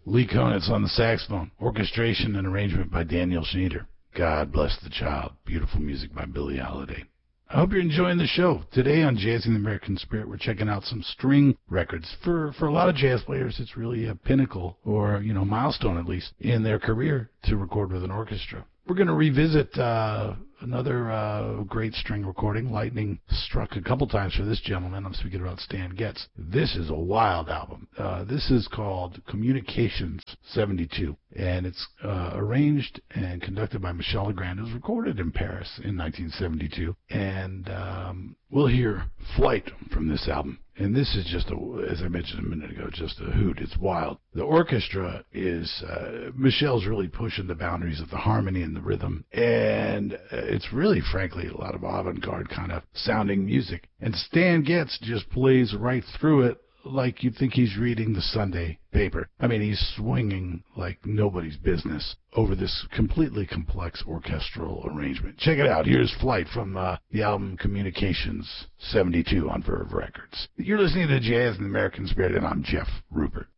Lee Konitz on the saxophone. Orchestration and arrangement by Daniel Schneider. God Bless the Child. Beautiful music by Billie Holiday. I hope you're enjoying the show. Today on Jazzing the American Spirit, we're checking out some string records. For a lot of jazz players, it's really a pinnacle, or, milestone at least, in their career to record with an orchestra. We're going to revisit another great string recording. Lightning struck a couple times for this gentleman. I'm speaking about Stan Getz. This is a wild album. This is called Communications 72, and it's arranged and conducted by Michel Legrand. It was recorded in Paris in 1972, and we'll hear Flight from this album. And this is just, as I mentioned a minute ago, just a hoot. It's wild. The orchestra is, Michel's really pushing the boundaries of the harmony and the rhythm. And it's really, frankly, a lot of avant-garde kind of sounding music. And Stan Getz just plays right through it like you'd think he's reading the Sunday paper. I mean, he's swinging like nobody's business over this completely complex orchestral arrangement. Check it out. Here's Flight from the album Communications 72 on Verve Records. You're listening to Jazz in the American Spirit, and I'm Jeff Rupert.